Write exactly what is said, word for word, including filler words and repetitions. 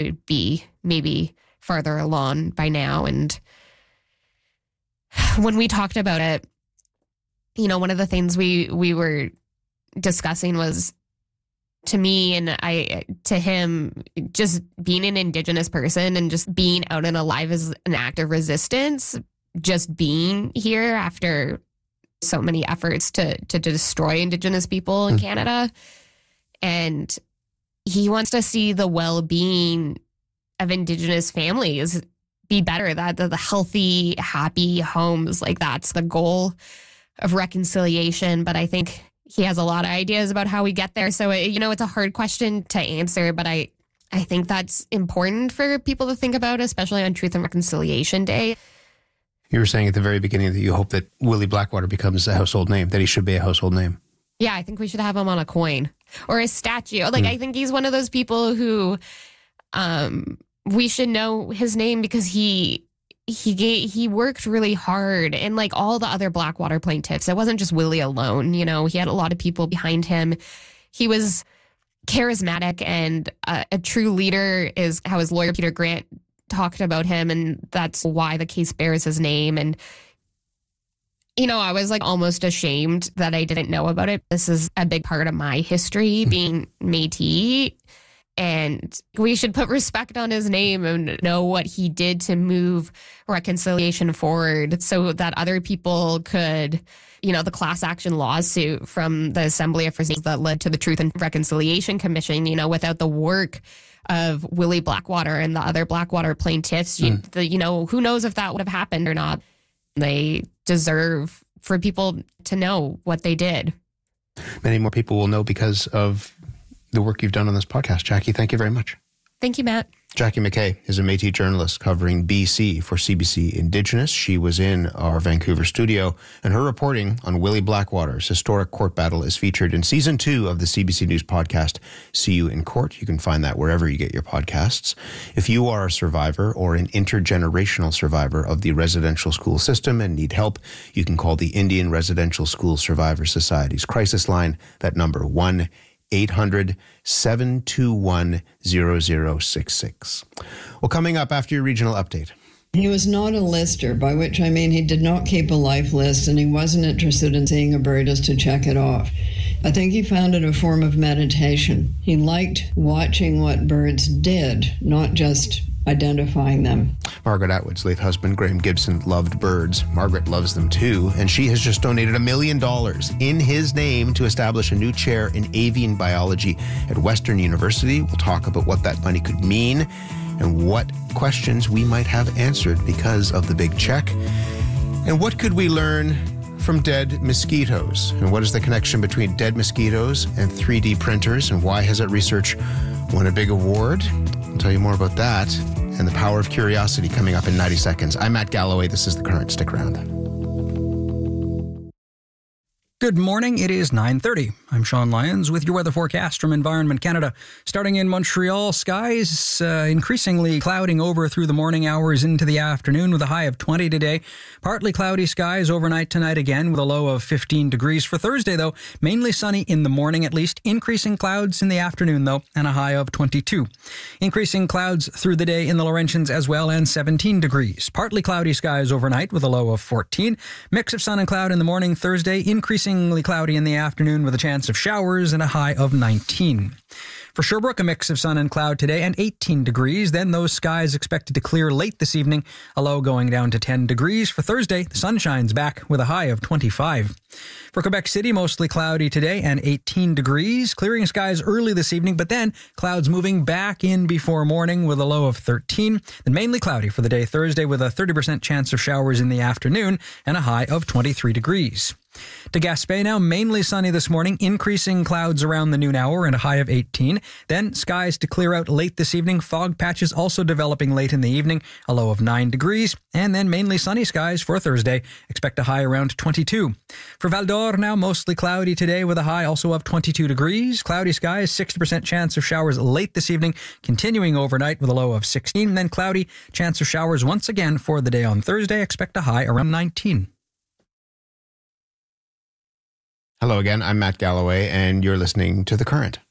would be maybe farther along by now. And when we talked about it, you know, one of the things we, we were discussing was, to me and I, to him, just being an Indigenous person and just being out and alive as an act of resistance, just being here after so many efforts to, to destroy Indigenous people in mm. Canada. And he wants to see the well-being of Indigenous families be better, that the, the healthy, happy homes, like that's the goal of reconciliation. But I think he has a lot of ideas about how we get there. So, you know, it's a hard question to answer, but I, I think that's important for people to think about, especially on Truth and Reconciliation Day. You were saying at the very beginning that you hope that Willie Blackwater becomes a household name, that he should be a household name. Yeah, I think we should have him on a coin or a statue. Like, mm. I think he's one of those people who um, we should know his name because he... He gave, he worked really hard, and like all the other Blackwater plaintiffs, it wasn't just Willie alone. You know, he had a lot of people behind him. He was charismatic and a, a true leader, is how his lawyer Peter Grant talked about him, and that's why the case bears his name. And you know, I was like almost ashamed that I didn't know about it. This is a big part of my history, being Métis. And we should put respect on his name and know what he did to move reconciliation forward so that other people could, you know, the class action lawsuit from the Assembly of First Nations that led to the Truth and Reconciliation Commission, you know, without the work of Willie Blackwater and the other Blackwater plaintiffs, mm. you, the, you know, who knows if that would have happened or not. They deserve for people to know what they did. Many more people will know because of the work you've done on this podcast. Jackie, thank you very much. Thank you, Matt. Jackie McKay is a Métis journalist covering B C for C B C Indigenous. She was in our Vancouver studio, and her reporting on Willie Blackwater's historic court battle is featured in season two of the C B C News podcast, See You in Court. You can find that wherever you get your podcasts. If you are a survivor or an intergenerational survivor of the residential school system and need help, you can call the Indian Residential School Survivor Society's crisis line, that number one eight hundred, seven two one, zero zero six six. Well, coming up after your regional update. He was not a lister, by which I mean he did not keep a life list, and he wasn't interested in seeing a bird just to check it off. I think he found it a form of meditation. He liked watching what birds did, not just identifying them. Margaret Atwood's late husband, Graham Gibson, loved birds. Margaret loves them too, and she has just donated a million dollars in his name to establish a new chair in avian biology at Western University. We'll talk about what that money could mean and what questions we might have answered because of the big check. And what could we learn from dead mosquitoes? And what is the connection between dead mosquitoes and three D printers? And why has that research won a big award? I'll tell you more about that and the power of curiosity coming up in ninety seconds. I'm Matt Galloway. This is The Current. Stick around. Good morning. It is nine thirty. I'm Sean Lyons with your weather forecast from Environment Canada. Starting in Montreal, skies uh, increasingly clouding over through the morning hours into the afternoon with a high of twenty today. Partly cloudy skies overnight tonight again with a low of fifteen degrees. For Thursday, though, mainly sunny in the morning at least. Increasing clouds in the afternoon, though, and a high of twenty-two. Increasing clouds through the day in the Laurentians as well, and seventeen degrees. Partly cloudy skies overnight with a low of fourteen. Mix of sun and cloud in the morning Thursday. Increasingly cloudy in the afternoon with a chance of showers and a high of nineteen. For Sherbrooke, a mix of sun and cloud today and eighteen degrees. Then those skies expected to clear late this evening, a low going down to ten degrees. For Thursday, the sun shines back with a high of twenty-five. For Quebec City, mostly cloudy today and eighteen degrees. Clearing skies early this evening, but then clouds moving back in before morning with a low of thirteen. Then mainly cloudy for the day Thursday with a thirty percent chance of showers in the afternoon and a high of twenty-three degrees. To Gaspé now, mainly sunny this morning, increasing clouds around the noon hour and a high of eighteen. Then skies to clear out late this evening, fog patches also developing late in the evening, a low of nine degrees. And then mainly sunny skies for Thursday, expect a high around twenty-two. For Val d'Or now, mostly cloudy today with a high also of twenty-two degrees. Cloudy skies, sixty percent chance of showers late this evening, continuing overnight with a low of sixteen. Then cloudy, chance of showers once again for the day on Thursday, expect a high around nineteen. Hello again, I'm Matt Galloway, and you're listening to The Current.